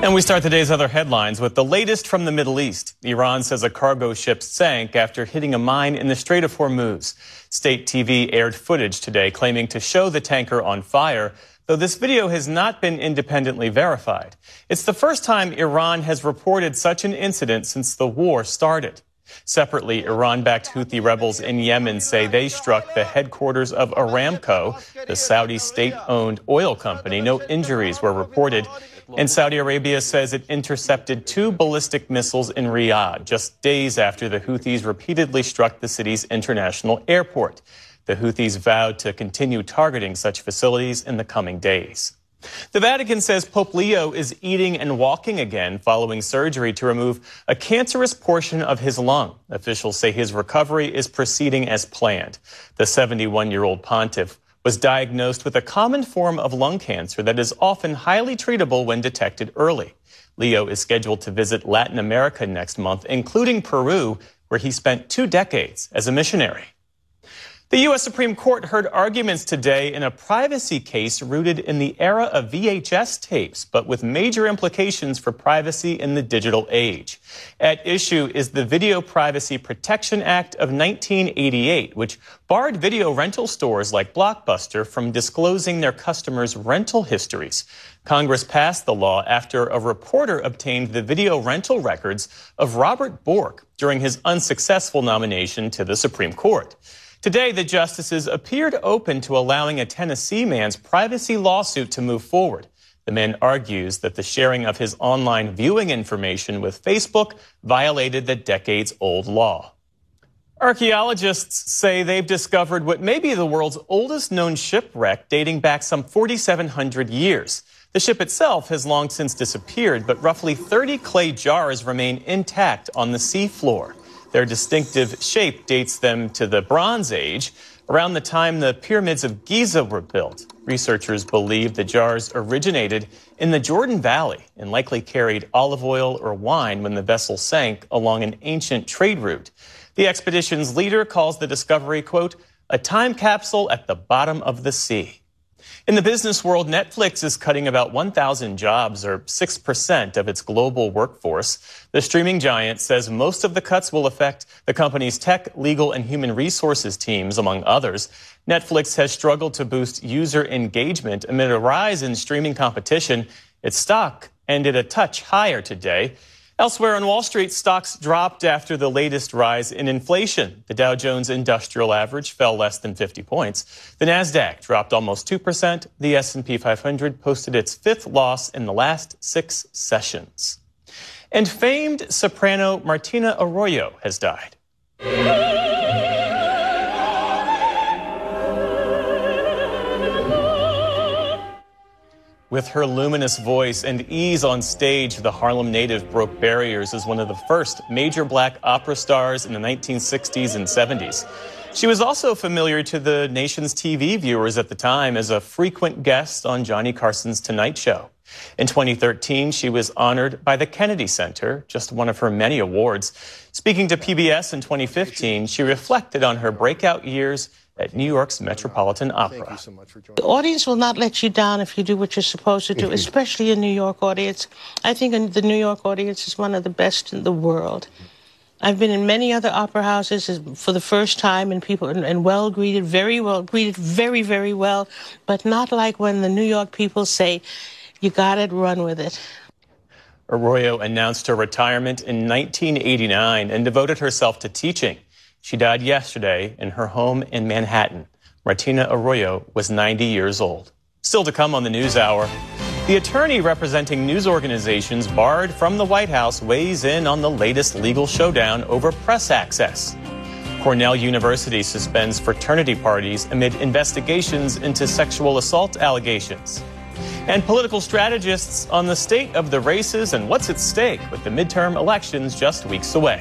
And we start today's other headlines with the latest from the Middle East. Iran says a cargo ship sank after hitting a mine in the Strait of Hormuz. State TV aired footage today claiming to show the tanker on fire, though this video has not been independently verified. It's the first time Iran has reported such an incident since the war started. Separately, Iran-backed Houthi rebels in Yemen say they struck the headquarters of Aramco, the Saudi state-owned oil company. No injuries were reported. And Saudi Arabia says it intercepted 2 ballistic missiles in Riyadh just days after the Houthis repeatedly struck the city's international airport. The Houthis vowed to continue targeting such facilities in the coming days. The Vatican says Pope Leo is eating and walking again following surgery to remove a cancerous portion of his lung. Officials say his recovery is proceeding as planned. The 71-year-old pontiff was diagnosed with a common form of lung cancer that is often highly treatable when detected early. Leo is scheduled to visit Latin America next month, including Peru, where he spent 2 decades as a missionary. The U.S. Supreme Court heard arguments today in a privacy case rooted in the era of VHS tapes, but with major implications for privacy in the digital age. At issue is the Video Privacy Protection Act of 1988, which barred video rental stores like Blockbuster from disclosing their customers' rental histories. Congress passed the law after a reporter obtained the video rental records of Robert Bork during his unsuccessful nomination to the Supreme Court. Today, the justices appeared open to allowing a Tennessee man's privacy lawsuit to move forward. The man argues that the sharing of his online viewing information with Facebook violated the decades-old law. Archaeologists say they've discovered what may be the world's oldest known shipwreck, dating back some 4,700 years. The ship itself has long since disappeared, but roughly 30 clay jars remain intact on the seafloor. Their distinctive shape dates them to the Bronze Age, around the time the pyramids of Giza were built. Researchers believe the jars originated in the Jordan Valley and likely carried olive oil or wine when the vessel sank along an ancient trade route. The expedition's leader calls the discovery, quote, a time capsule at the bottom of the sea. In the business world, Netflix is cutting about 1,000 jobs, or 6% of its global workforce. The streaming giant says most of the cuts will affect the company's tech, legal, and human resources teams, among others. Netflix has struggled to boost user engagement amid a rise in streaming competition. Its stock ended a touch higher today. Elsewhere on Wall Street, stocks dropped after the latest rise in inflation. The Dow Jones Industrial Average fell less than 50 points. The Nasdaq dropped almost 2%. The S&P 500 posted its 5th loss in the last 6 sessions. And famed soprano Martina Arroyo has died. With her luminous voice and ease on stage, the Harlem native broke barriers as one of the first major black opera stars in the 1960s and 70s. She was also familiar to the nation's TV viewers at the time as a frequent guest on Johnny Carson's Tonight Show. In 2013, she was honored by the Kennedy Center, just one of her many awards. Speaking to PBS in 2015, she reflected on her breakout years at New York's Metropolitan Opera. Thank you so much for joining. The audience will not let you down if you do what you're supposed to do, especially a New York audience. I think the New York audience is one of the best in the world. I've been in many other opera houses for the first time, and people and well greeted, very very well, but not like when the New York people say, "You got it, run with it." Arroyo announced her retirement in 1989 and devoted herself to teaching. She died yesterday in her home in Manhattan. Martina Arroyo was 90 years old. Still to come on the NewsHour, the attorney representing news organizations barred from the White House weighs in on the latest legal showdown over press access. Cornell University suspends fraternity parties amid investigations into sexual assault allegations. And political strategists on the state of the races and what's at stake with the midterm elections just weeks away.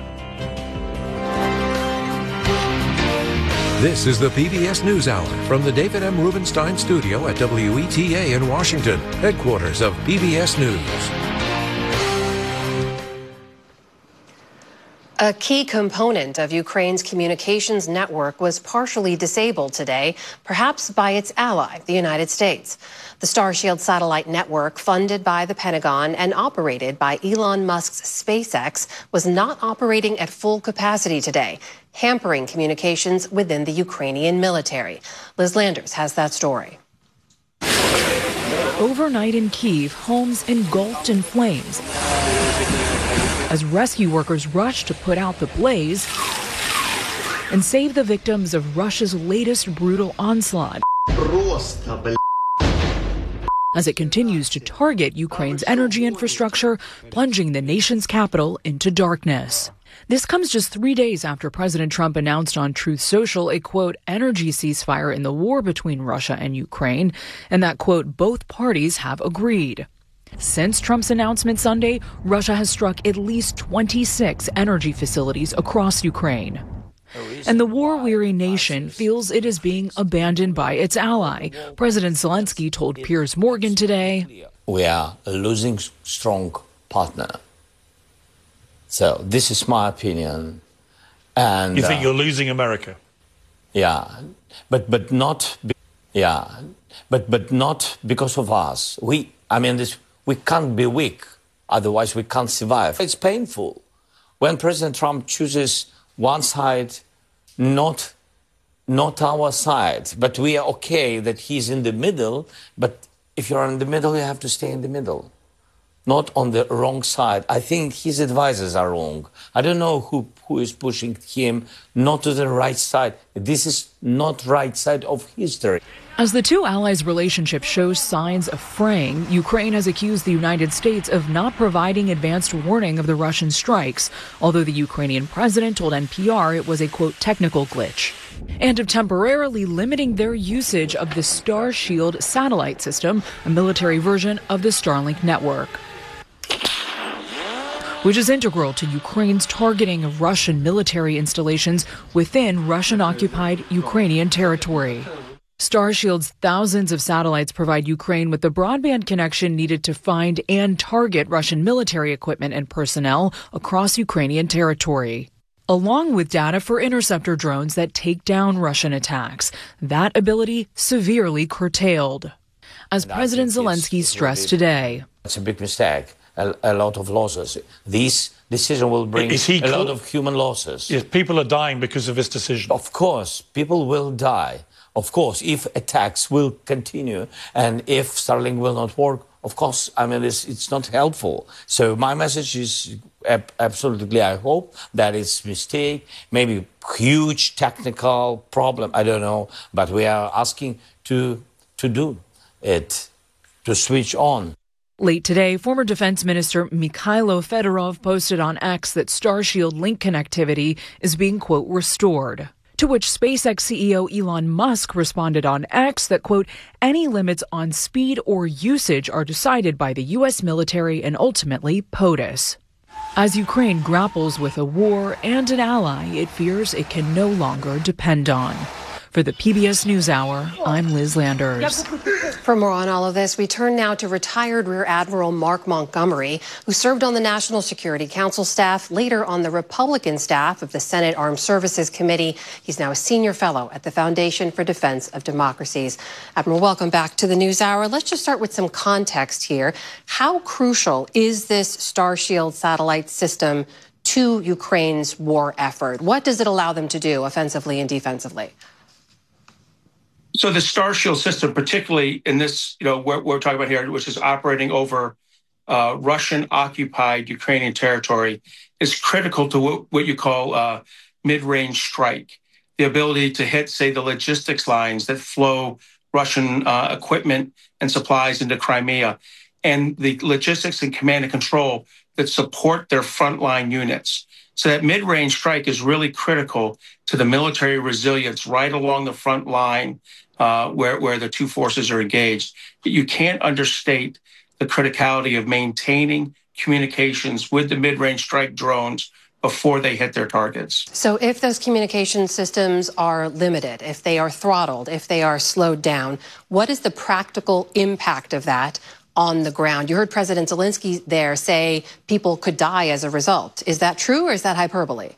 This is the PBS NewsHour from the David M. Rubenstein studio at WETA in Washington, headquarters of PBS News. A key component of Ukraine's communications network was partially disabled today, perhaps by its ally, the United States. The Starshield satellite network, funded by the Pentagon and operated by Elon Musk's SpaceX, was not operating at full capacity today, hampering communications within the Ukrainian military. Liz Landers has that story. Overnight in Kyiv, homes engulfed in flames as rescue workers rush to put out the blaze and save the victims of Russia's latest brutal onslaught as it continues to target Ukraine's energy infrastructure, plunging the nation's capital into darkness. This comes just 3 days after President Trump announced on Truth Social a, quote, energy ceasefire in the war between Russia and Ukraine, and that, quote, both parties have agreed. Since Trump's announcement Sunday, Russia has struck at least 26 energy facilities across Ukraine. And the war-weary nation feels it is being abandoned by its ally. President Zelensky told Piers Morgan today, "We are a losing strong partner." So this is my opinion. And you think you're losing America? Yeah, but not. But not because of us. We can't be weak. Otherwise, we can't survive. It's painful when President Trump chooses one side, not our side. But we are okay that he's in the middle. But if you're in the middle, you have to stay in the middle, not on the wrong side. I think his advisors are wrong. I don't know who is pushing him not to the right side. This is not right side of history. As the two allies' relationship shows signs of fraying, Ukraine has accused the United States of not providing advanced warning of the Russian strikes, although the Ukrainian president told NPR it was a, quote, technical glitch, and of temporarily limiting their usage of the Starshield satellite system, a military version of the Starlink network, which is integral to Ukraine's targeting of Russian military installations within Russian-occupied Ukrainian territory. Starshield's thousands of satellites provide Ukraine with the broadband connection needed to find and target Russian military equipment and personnel across Ukrainian territory, along with data for interceptor drones that take down Russian attacks. That ability severely curtailed, as President Zelensky stressed today. It's a big mistake. A lot of losses. This decision will bring a lot of human losses. Yes, people are dying because of this decision. Of course, people will die. Of course, if attacks will continue and if Starlink will not work, of course, it's not helpful. So my message is absolutely, I hope that it's a mistake, maybe huge technical problem, I don't know, but we are asking to do it, to switch on. Late today, former Defense Minister Mikhailo Fedorov posted on X that Starshield link connectivity is being, quote, restored. To which SpaceX CEO Elon Musk responded on X that, quote, any limits on speed or usage are decided by the U.S. military and ultimately POTUS. As Ukraine grapples with a war and an ally it fears it can no longer depend on. For the PBS NewsHour, I'm Liz Landers. For more on all of this, we turn now to retired Rear Admiral Mark Montgomery, who served on the National Security Council staff, later on the Republican staff of the Senate Armed Services Committee. He's now a senior fellow at the Foundation for Defense of Democracies. Admiral, welcome back to the NewsHour. Let's just start with some context here. How crucial is this Starshield satellite system to Ukraine's war effort? What does it allow them to do offensively and defensively? So the Starshield system, particularly in this, what we're talking about here, which is operating over Russian-occupied Ukrainian territory, is critical to what you call mid-range strike. The ability to hit, say, the logistics lines that flow Russian equipment and supplies into Crimea, and the logistics and command and control that support their frontline units. So that mid-range strike is really critical to the military resilience right along the front line where the two forces are engaged. You can't understate the criticality of maintaining communications with the mid-range strike drones before they hit their targets. So if those communication systems are limited, if they are throttled, if they are slowed down, what is the practical impact of that on the ground? You heard President Zelensky there say people could die as a result. Is that true or is that hyperbole?